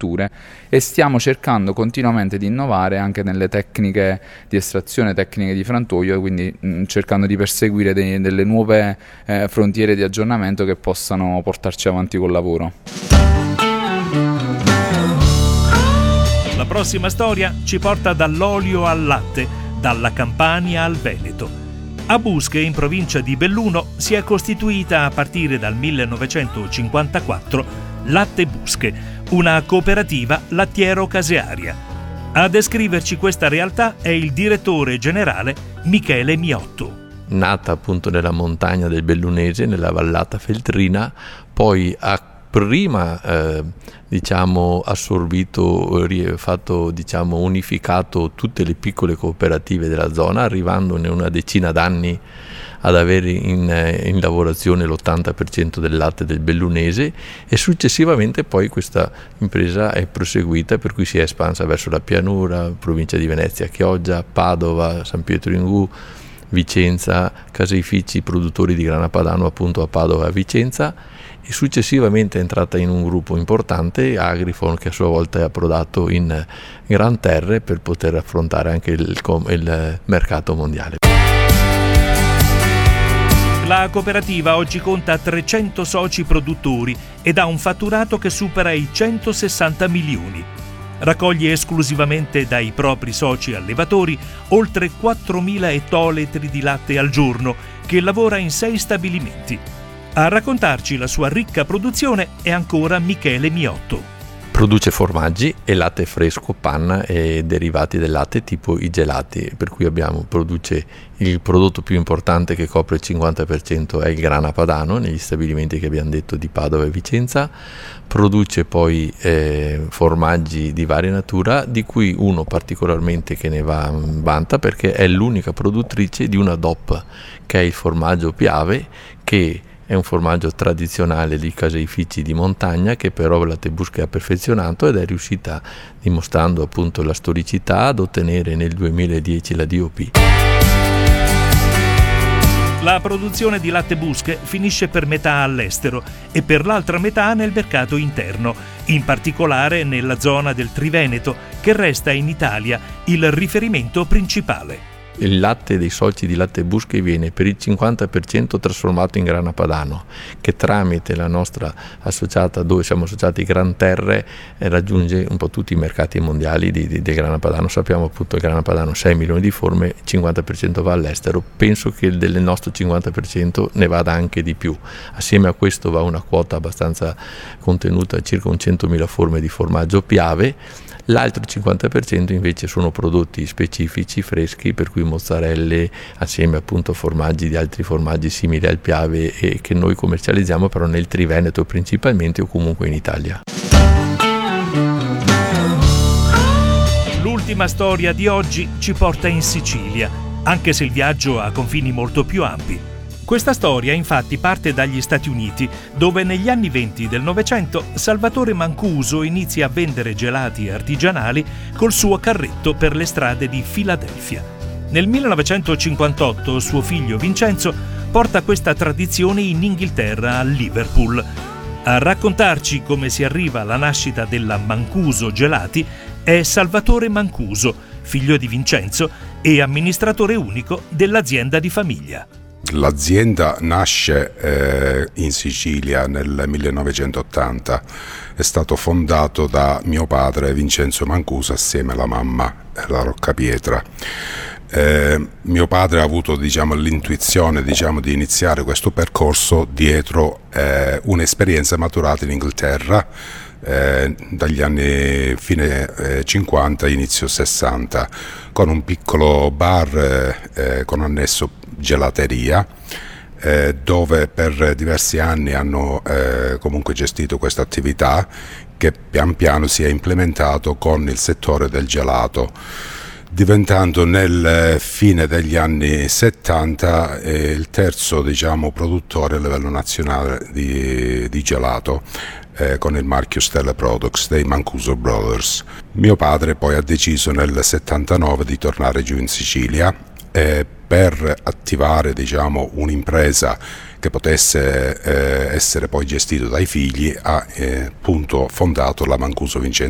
strutture, e stiamo cercando continuamente di innovare anche nelle tecniche di estrazione, tecniche di frantoio, quindi cercando di perseguire delle nuove frontiere di aggiornamento che possano portarci avanti col lavoro. La prossima storia ci porta dall'olio al latte, dalla Campania al Veneto. A Busche, in provincia di Belluno, si è costituita a partire dal 1954 Latte Busche, una cooperativa lattiero-casearia. A descriverci questa realtà è il direttore generale Michele Miotto. Nata appunto nella montagna del Bellunese, nella vallata feltrina, poi ha prima assorbito, unificato tutte le piccole cooperative della zona, arrivando in una decina d'anni ad avere in lavorazione l'80% del latte del Bellunese, e successivamente poi questa impresa è proseguita, per cui si è espansa verso la pianura, provincia di Venezia, Chioggia, Padova, San Pietro in Gu, Vicenza, caseifici produttori di grana padano appunto a Padova e a Vicenza, e successivamente è entrata in un gruppo importante, Agrifon, che a sua volta è approdato in Gran Terre per poter affrontare anche il mercato mondiale. La cooperativa oggi conta 300 soci produttori ed ha un fatturato che supera i 160 milioni. Raccoglie esclusivamente dai propri soci allevatori oltre 4.000 ettolitri di latte al giorno, che lavora in 6 stabilimenti. A raccontarci la sua ricca produzione è ancora Michele Miotto. Produce formaggi e latte fresco, panna e derivati del latte tipo i gelati, per cui produce il prodotto più importante che copre il 50% è il grana padano negli stabilimenti che abbiamo detto di Padova e Vicenza. Produce poi formaggi di varia natura, di cui uno particolarmente che ne vanta perché è l'unica produttrice di una DOP, che è il formaggio Piave, che è un formaggio tradizionale di caseifici di montagna che però Latte Busche ha perfezionato ed è riuscita, dimostrando appunto la storicità, ad ottenere nel 2010 la DOP. La produzione di Latte Busche finisce per metà all'estero e per l'altra metà nel mercato interno, in particolare nella zona del Triveneto, che resta in Italia il riferimento principale. Il latte dei soci di Latte Busche viene per il 50% trasformato in grana padano, che tramite la nostra associata, dove siamo associati Gran Terre, raggiunge un po' tutti i mercati mondiali del grana padano. Sappiamo appunto che il grana padano 6 milioni di forme, il 50% va all'estero. Penso che del nostro 50% ne vada anche di più. Assieme a questo va una quota abbastanza contenuta, circa un 100.000 forme di formaggio Piave. L'altro 50% invece sono prodotti specifici, freschi, per cui mozzarelle, assieme appunto a formaggi di altri formaggi simili al Piave, e che noi commercializziamo però nel Triveneto principalmente, o comunque in Italia. L'ultima storia di oggi ci porta in Sicilia, anche se il viaggio ha confini molto più ampi. Questa storia infatti parte dagli Stati Uniti, dove negli anni 20 del Novecento Salvatore Mancuso inizia a vendere gelati artigianali col suo carretto per le strade di Filadelfia. Nel 1958 suo figlio Vincenzo porta questa tradizione in Inghilterra, a Liverpool. A raccontarci come si arriva alla nascita della Mancuso Gelati è Salvatore Mancuso, figlio di Vincenzo e amministratore unico dell'azienda di famiglia. L'azienda nasce in Sicilia nel 1980, è stato fondato da mio padre Vincenzo Mancuso assieme alla mamma, la Roccapietra. Mio padre ha avuto l'intuizione di iniziare questo percorso dietro un'esperienza maturata in Inghilterra dagli anni fine 50, inizio 60, con un piccolo bar con annesso gelateria, dove per diversi anni hanno comunque gestito questa attività, che pian piano si è implementato con il settore del gelato, diventando nel fine degli anni 70 il terzo produttore a livello nazionale di gelato, con il marchio Stella Products dei Mancuso Brothers. Mio padre poi ha deciso nel 79 di tornare giù in Sicilia per attivare un'impresa che potesse essere poi gestita dai figli. Ha appunto fondato la Mancuso Vincenzo